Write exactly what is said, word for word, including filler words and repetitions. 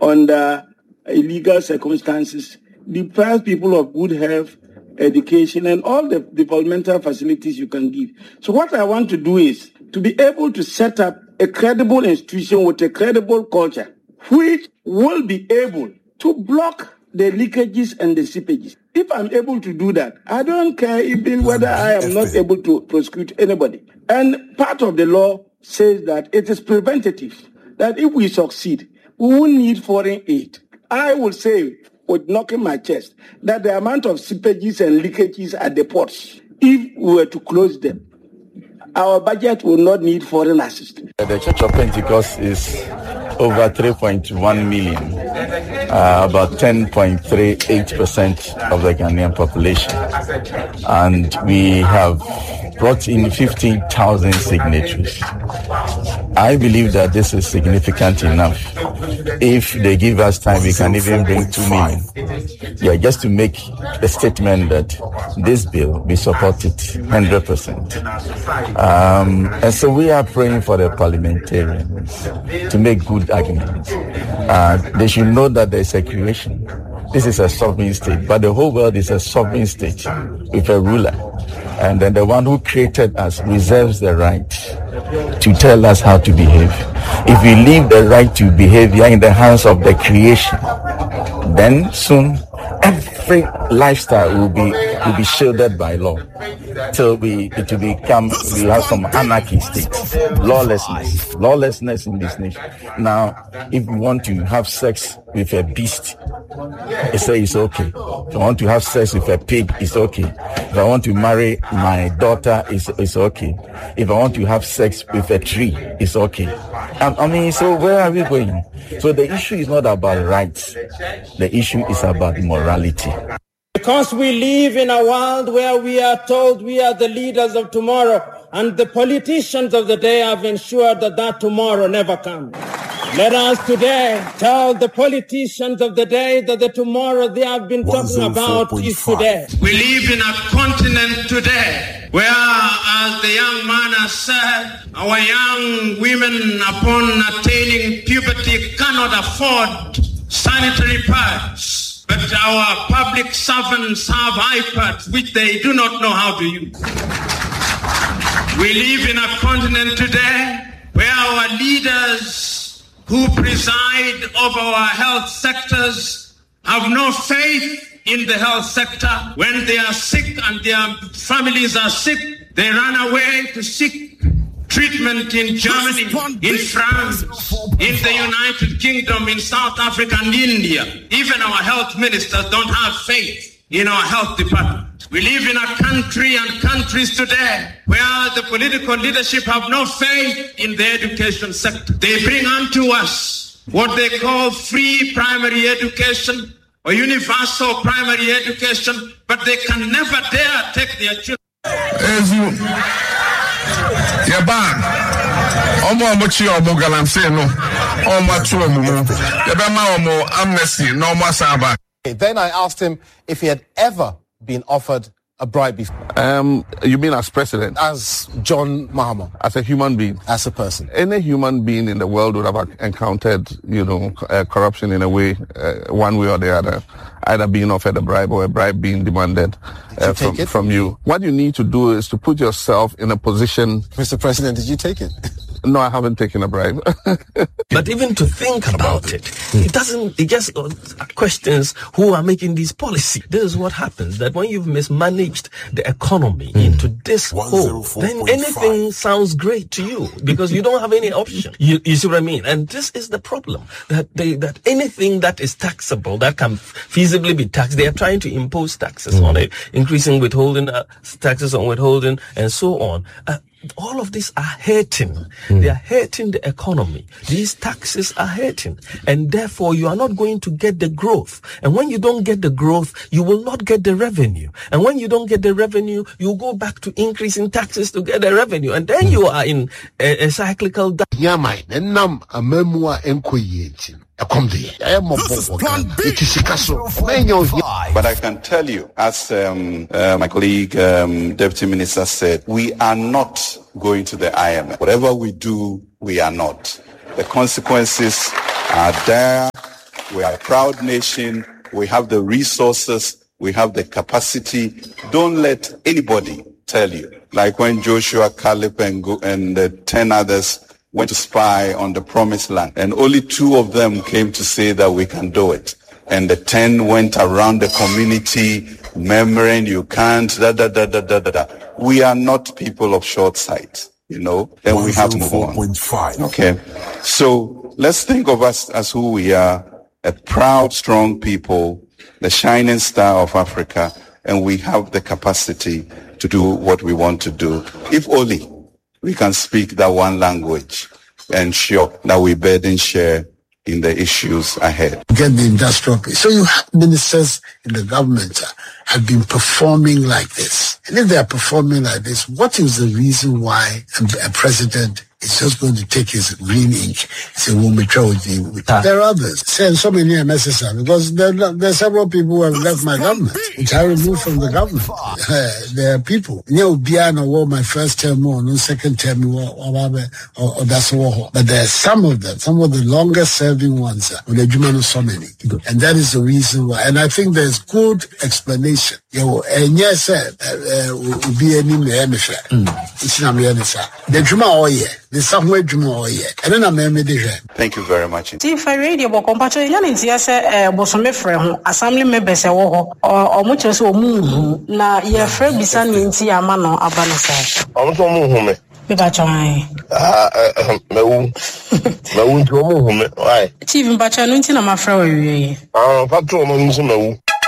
under illegal circumstances, deprives people of good health, education, and all the developmental facilities you can give. So what I want to do is to be able to set up a credible institution with a credible culture, which will be able to block the leakages and the seepages. If I'm able to do that, I don't care even whether I am not able to prosecute anybody. And part of the law says that it is preventative, that if we succeed, we won't need foreign aid. I will say, with knocking my chest, that the amount of seepages and leakages at the ports, if we were to close them, our budget will not need foreign assistance. The Church of Pentecost is over three point one million, uh, about ten point three eight percent of the Ghanaian population. And we have brought in fifteen thousand signatories. I believe that this is significant enough. If they give us time, we can even bring two million. Yeah, just to make a statement that this bill, we support it one hundred percent. Um, and so we are praying for the parliamentarians to make good arguments. Uh, they should know that there is a creation. This is a sovereign state, but the whole world is a sovereign state with a ruler. And then the one who created us reserves the right to tell us how to behave. If we leave the right to behavior in the hands of the creation, then soon every lifestyle will be will be shielded by law till we it will become we have some anarchy state, lawlessness, lawlessness in this nation. Now, if we want to have sex with a beast, they say it's okay. If I want to have sex with a pig, it's okay. If I want to marry my daughter, it's, it's okay. If I want to have sex with a tree, it's okay. I, I mean, so where are we going? So the issue is not about rights. The issue is about morality. Because we live in a world where we are told we are the leaders of tomorrow, and the politicians of the day have ensured that that tomorrow never comes. Let us today tell the politicians of the day that the tomorrow they have been talking about is today. We live in a continent today where, as the young man has said, our young women upon attaining puberty cannot afford sanitary pads. But our public servants have iPads which they do not know how to use. We live in a continent today where our leaders who preside over our health sectors have no faith in the health sector. When they are sick and their families are sick, they run away to seek treatment in Germany, in France, in the United Kingdom, in South Africa and India. Even our health ministers don't have faith in our health department. We live in a country and countries today where the political leadership have no faith in the education sector. They bring unto us what they call free primary education or universal primary education, but they can never dare take their children. As you, yeah, bang. Omo amochi omo galamse no. Omo chu omo. Yabema omo amnesty no more saba. Then I asked him if he had ever been offered a bribe before. Um, you mean as president? As John Mahama. As a human being? As a person. Any human being in the world would have encountered, you know, uh, corruption in a way, uh, one way or the other. Either being offered a bribe or a bribe being demanded uh, from, from you. What you need to do is to put yourself in a position... Mister President, did you take it? No, I haven't taken a bribe. But even to think about it, it doesn't, it just questions who are making these policies. This is what happens, that when you've mismanaged the economy mm. into this hole, then anything sounds great to you because you don't have any option. You, you see what I mean? And this is the problem, that they, that anything that is taxable, that can feasibly be taxed, they are trying to impose taxes mm. on it, increasing withholding, uh, taxes on withholding, and so on. Uh, all of these are hurting. Mm. They are hurting the economy. These taxes are hurting. And therefore, you are not going to get the growth. And when you don't get the growth, you will not get the revenue. And when you don't get the revenue, you go back to increasing taxes to get the revenue. And then mm. you are in a, a cyclical... But I can tell you, as um, uh, my colleague, um, Deputy Minister said, we are not going to the I M F. Whatever we do, we are not. The consequences are there, We are a proud nation. We have the resources. We have the capacity. Don't let anybody tell you. Like when Joshua, Caleb, and, Go- and the ten others went to spy on the promised land, and only two of them came to say that we can do it. And the ten went around the community murmuring, you can't, da, da, da, da, da, da, da. We are not people of short sight, you know, and we have to move on. Okay. So let's think of us as who we are, a proud, strong people, the shining star of Africa, and we have the capacity to do what we want to do. If only we can speak that one language and show that we burden share in the issues ahead. Get the industrial piece. So you have ministers in the government uh, have been performing like this. And if they are performing like this, what is the reason why a, a president is just going to take his green ink? Say, we'll be with ah. There are others. Say, so many are necessary because there, there are several people who have left my government, which I removed from the government. Uh, there are people. You know, Biana wore my first term or no second term or, or, or that's all. But there are some of them, some of the longest serving ones, uh, the Jumano so many. And that is the reason why. And I think there's good explanation. You know, and yes, uh, uh, will be any measure. It's not me, the Juma or yeah. Thank you very much. If I radio compatriot, yes, Bosome Frem, assembly members, or much as Omu, na ye Fred Bisan Minti Amano Abanasa. I'm so moving. Ah, no, no, why? Chief Bachanuntina, my friend. Ah, Patron,